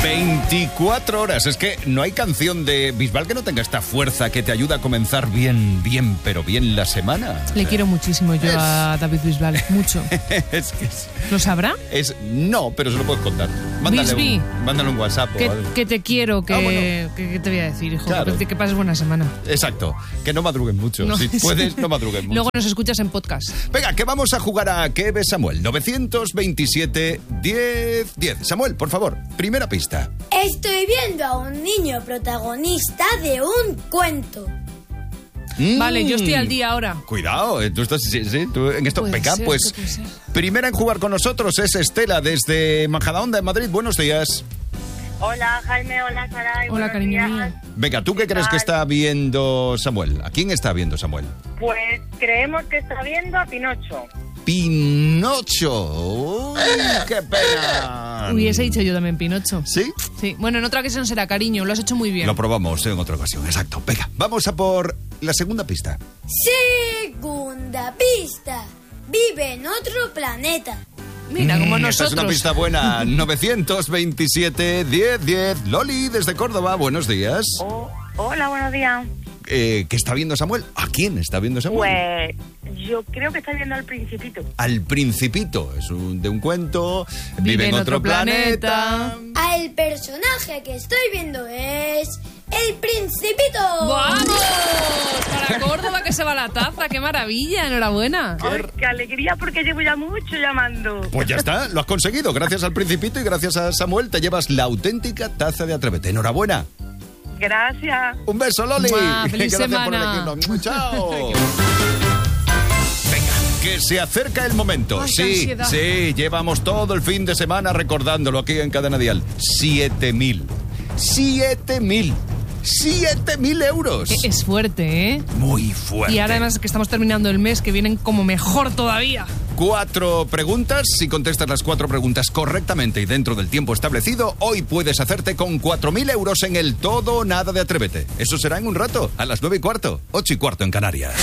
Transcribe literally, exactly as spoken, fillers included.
veinticuatro horas. Es que no hay canción de Bisbal que no tenga esta fuerza que te ayuda a comenzar bien, bien, pero bien la semana. Le O sea, quiero muchísimo yo es... a David Bisbal, mucho. es que es... ¿Lo sabrá? Es... No, pero se lo puedes contar. Mándale, Bisbí, un, mándale un WhatsApp o que, algo. que te quiero, que, Ah, bueno. que, que te voy a decir, hijo. Claro. Que, que pases buena semana. Exacto, que no madruguen mucho. No, si sí. puedes, no madruguen mucho. Luego nos escuchas en podcast. Venga, que vamos a jugar a ¿Qué ves, Samuel? nueve veintisiete, diez, diez. Samuel, por favor, primera pista. Estoy viendo a un niño protagonista de un cuento. Mm. Vale, yo estoy al día ahora. Cuidado, eh, tú estás sí, sí, tú en esto. Puede Venga, ser, pues puede ser. primera en jugar con nosotros es Estela desde Majadahonda, en Madrid. Buenos días. Hola, Jaime, hola, Sara. Hola, cariño mío. Venga, ¿tú qué crees que está viendo Samuel? ¿A quién está viendo Samuel? Pues creemos que está viendo a Pinocho. Pinocho. Uy, ¡qué pena! Hubiese dicho yo también Pinocho. ¿Sí? Sí, bueno, en otra ocasión será cariño, lo has hecho muy bien. Lo probamos en otra ocasión, exacto. Venga, vamos a por la segunda pista. Segunda pista. Vive en otro planeta. Mira, como Mm, nosotros. Esta es una pista buena. nueve veintisiete, diez, diez. Loli, desde Córdoba, buenos días. Oh, hola, buenos días. Eh, ¿Qué está viendo Samuel? ¿A quién está viendo Samuel? Pues yo creo que está viendo al Principito. Al Principito. Es un, de un cuento. Vive, en otro, planeta. Ah, el personaje que estoy viendo es el Principito. ¡Vamos! Para Córdoba que se va la taza, qué maravilla, enhorabuena. Ay, qué alegría, porque llevo ya mucho llamando. Pues ya está, lo has conseguido. Gracias al Principito y gracias a Samuel te llevas la auténtica taza de Atrévete. Enhorabuena. Gracias. Un beso, Loli. Mua, feliz Gracias semana. por elegirnos. Chao. Venga, que se acerca el momento. Ay, qué sí, ansiedad. sí, llevamos todo el fin de semana recordándolo aquí en Cadena Dial. Siete mil. Siete mil. Siete mil euros. Eh, Es fuerte, ¿eh? Muy fuerte. Y ahora además que estamos terminando el mes, que vienen como mejor todavía. Cuatro preguntas. Si contestas las cuatro preguntas correctamente y dentro del tiempo establecido, hoy puedes hacerte con cuatro mil euros en el todo o nada de Atrévete. Eso será en un rato, a las nueve y cuarto, ocho y cuarto en Canarias.